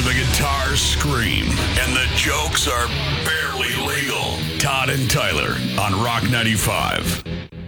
the guitars scream and the jokes are barely legal. Todd and Tyler on Rock 95.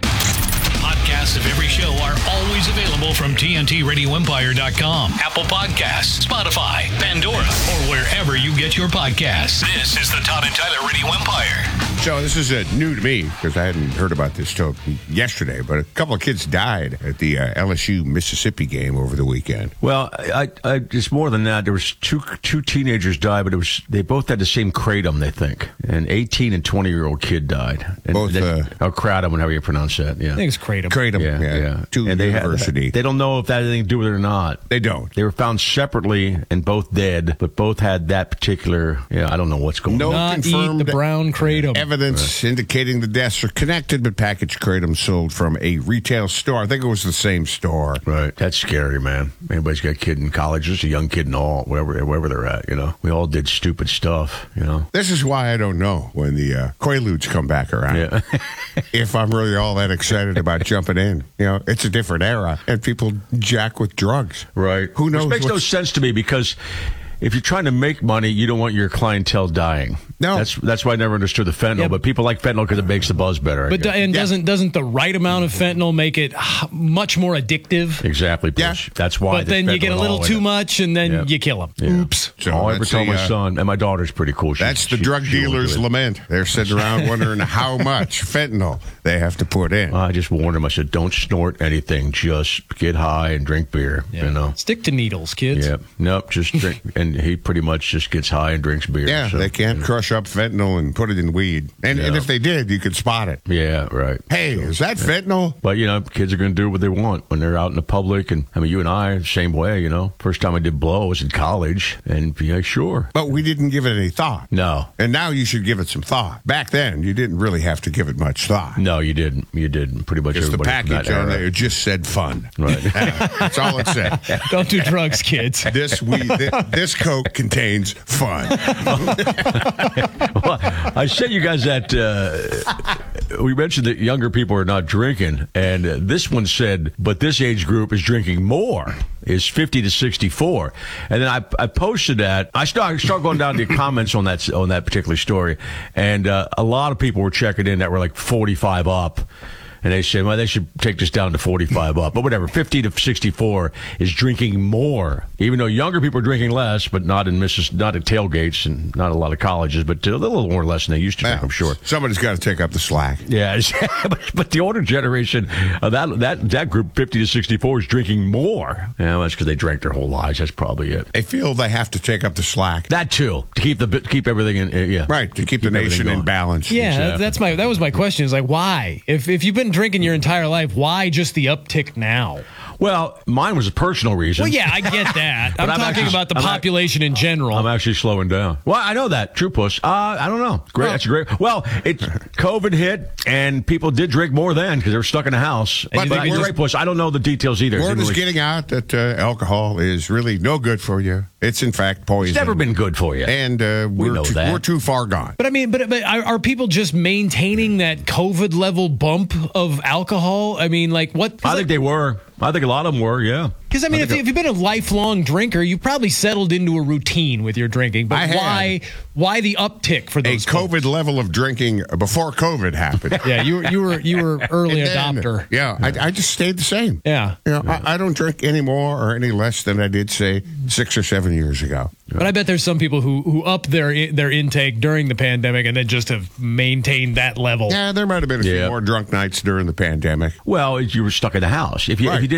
Podcasts of every show are always available from TNTRadioEmpire.com, Apple Podcasts, Spotify, Pandora, or wherever you get your podcasts. This is the Todd and Tyler Radio Empire. So this is new to me because I hadn't heard about this till yesterday, but a couple of kids died at the LSU-Mississippi game over the weekend. Well, I it's more than that. There was two teenagers died, but they both had the same kratom, they think. An 18 and 20-year-old kid died. And Both kratom, however you pronounce that. Yeah. I think it's kratom. Kratom, Yeah. To and university. They don't know if that had anything to do with it or not. They don't. They were found separately and both dead, but both had that particular, I don't know what's going on. Not confirmed eat the brown kratom. Evidence indicating the deaths are connected, but packaged kratom sold from a retail store. I think it was the same store. Right. That's scary, man. Anybody's got a kid in college, just a young kid and all, wherever they're at, We all did stupid stuff, This is why I don't know when the Quaaludes come back around. Yeah. If I'm really all that excited about jumping in. It's a different era, and people jack with drugs. Right. Who knows? Which makes no sense to me because if you're trying to make money, you don't want your clientele dying. No. That's why I never understood the fentanyl. Yeah. but people like fentanyl because it makes the buzz better. But doesn't the right amount of fentanyl make it much more addictive? Exactly, Bush. That's why. But then you get a little too much, and then Yeah. you kill them. Yeah. Oops. So All I ever that's tell my the, son, and my daughter's pretty cool. That's the drug dealer's lament. They're sitting around wondering how much fentanyl they have to put in. I just warned him. I said, don't snort anything. Just get high and drink beer, Stick to needles, kids. Yeah. Nope, just drink. And he pretty much just gets high and drinks beer. Yeah, so, they can't crush up fentanyl and put it in weed. And if they did, you could spot it. Yeah, right. Hey, is that fentanyl? But, kids are going to do what they want when they're out in the public. And, you and I, same way, First time I did blow, I was in college. And, yeah, sure. But we didn't give it any thought. No. And now you should give it some thought. Back then, you didn't really have to give it much thought. No, you didn't. You didn't. Pretty much Because the everybody from package that on era. there just said fun. Right. That's all it said. Don't do drugs, kids. This Coke contains fun. Well, I sent you guys that we mentioned that younger people are not drinking, and this one said, but this age group is drinking more, is 50 to 64. And then I posted that. I start going down to the comments on that particular story, and a lot of people were checking in that were like 45 up. And they said, well, they should take this down to 45 up. But whatever, 50 to 64 is drinking more. Even though younger people are drinking less, but not at tailgates and not a lot of colleges, but a little more or less than they used to drink, I'm sure. Somebody's got to take up the slack. Yeah, but the older generation, that group, 50 to 64, is drinking more. Yeah, well, that's because they drank their whole lives. That's probably it. They feel they have to take up the slack. That too, to keep everything in. Yeah, Right, to keep the nation in balance. Yeah, Exactly. that was my question. Is like, why? If you've been drinking your entire life, why just the uptick now? Well, mine was a personal reason. Well, yeah, I get that. I'm talking actually- about the population in general. I'm actually slowing down. Well, I know that. True puss. I don't know. Great. That's great. Well, COVID hit, and people did drink more then because they were stuck in the house. But But you're right, puss. I don't know the details either. Word Didn't is really- getting out that alcohol is really no good for you. It's in fact poison. It's never been good for you. And we're too far gone. But I mean, but are people just maintaining that COVID level bump of alcohol? I mean, like what? I think they were. I think a lot of them were, yeah. Because, I mean, if you've been a lifelong drinker, you probably settled into a routine with your drinking. But why the uptick for those COVID folks? level of drinking before COVID happened? Yeah, you were early And then, adopter. Yeah, I just stayed the same. Yeah. I don't drink any more or any less than I did, say, 6 or 7 years ago. But I bet there's some people who up their intake during the pandemic and then just have maintained that level. Yeah, there might have been a few more drunk nights during the pandemic. Well, you were stuck in the house. If you Right. did